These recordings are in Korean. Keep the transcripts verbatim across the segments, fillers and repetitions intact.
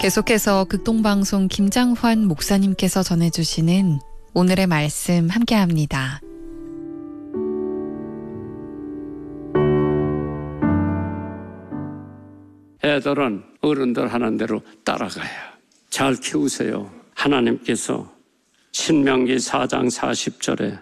계속해서 극동방송 김장환 목사님께서 전해주시는 오늘의 말씀 함께합니다. 애들은 어른들 하는 대로 따라가요. 잘 키우세요. 하나님께서 신명기 사 장 사십 절에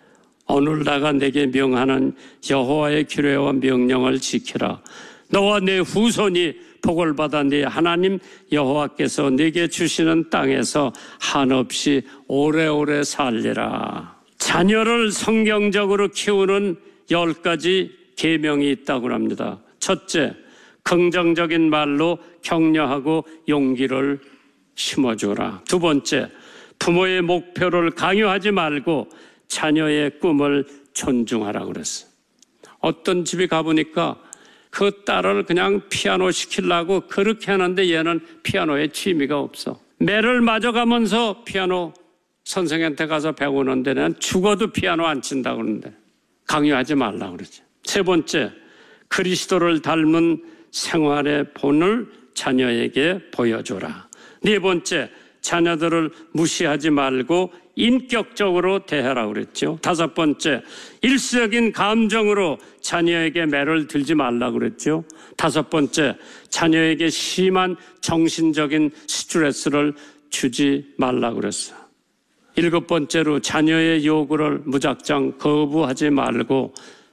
오늘 내가 내게 명하는 여호와의 규례와 명령을 지키라. 너와 내 후손이 복을 받아 네 하나님 여호와께서 네게 주시는 땅에서 한없이 오래오래 살리라. 자녀를 성경적으로 키우는 열 가지 계명이 있다고 합니다. 첫째, 긍정적인 말로 격려하고 용기를 심어주라. 두 번째, 부모의 목표를 강요하지 말고 자녀의 꿈을 존중하라고 그랬어요. 어떤 집에 가보니까 그 딸을 그냥 피아노 시키려고 그렇게 하는데 얘는 피아노에 취미가 없어. 매를 맞아가면서 피아노 선생한테 가서 배우는데 난 죽어도 피아노 안 친다고 그러는데 강요하지 말라고 그러지. 세 번째, 그리스도를 닮은 생활의 본을 자녀에게 보여줘라. 네 번째, 자녀들을 무시하지 말고 인격적으로 대하라고 그랬죠. 다섯 번째, 일시적인 감정으로 자녀에게 매를 들지 말라고 그랬죠. 다섯 번째, 자녀에게 심한 정신적인 스트레스를 주지 말라고 그랬어요. 일곱 번째로, 자녀의 요구를 무작정 거부하지 말고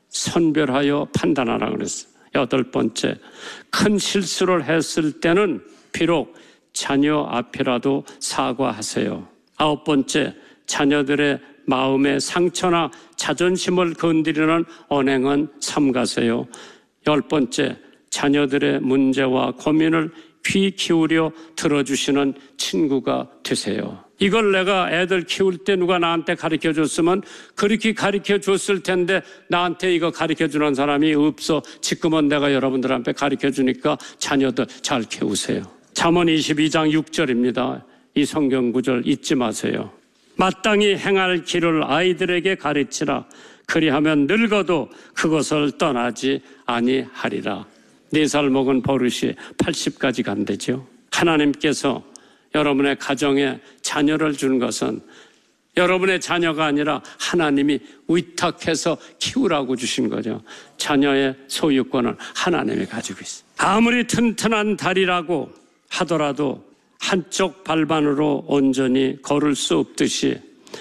선별하여 판단하라고 그랬어요. 여덟 번째, 큰 실수를 했을 때는 비록 자녀 앞이라도 사과하세요. 아홉 번째, 자녀들의 마음의 상처나 자존심을 건드리는 언행은 삼가세요. 열 번째, 자녀들의 문제와 고민을 귀 기울여 들어주시는 친구가 되세요. 이걸 내가 애들 키울 때 누가 나한테 가르쳐 줬으면 그렇게 가르쳐 줬을 텐데 나한테 이거 가르쳐 주는 사람이 없어. 지금은 내가 여러분들한테 가르쳐 주니까 자녀들 잘 키우세요. 잠언 이십이 장 육 절입니다. 이 성경 구절 잊지 마세요. 마땅히 행할 길을 아이들에게 가르치라. 그리하면 늙어도 그것을 떠나지 아니하리라. 네 살 먹은 버릇이 팔십까지 간대죠. 하나님께서 여러분의 가정에 자녀를 준 것은 여러분의 자녀가 아니라 하나님이 위탁해서 키우라고 주신 거죠. 자녀의 소유권은 하나님이 가지고 있어요. 아무리 튼튼한 다리라고 하더라도 한쪽 발만으로 온전히 걸을 수 없듯이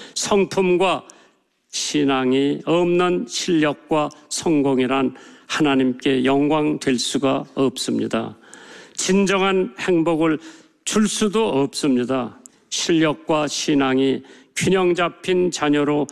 성품과 신앙이 없는 실력과 성공이란 하나님께 영광 될 수가 없습니다. 진정한 행복을 줄 수도 없습니다. 실력과 신앙이 균형 잡힌 자녀로